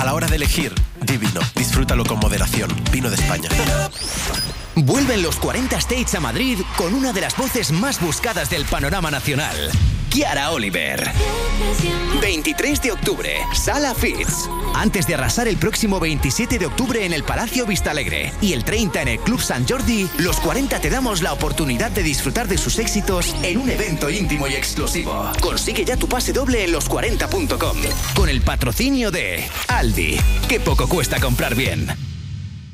A la hora de elegir, di vino. Disfrútalo con moderación. Vino de España. Vuelven los 40 States a Madrid con una de las voces más buscadas del panorama nacional, Chiara Oliver. 23 de octubre, Sala Fitz. Antes de arrasar el próximo 27 de octubre en el Palacio Vistalegre y el 30 en el Club Sant Jordi, los 40 te damos la oportunidad de disfrutar de sus éxitos en un evento íntimo y exclusivo. Consigue ya tu pase doble en los40.com con el patrocinio de Aldi. Qué poco cuesta comprar bien.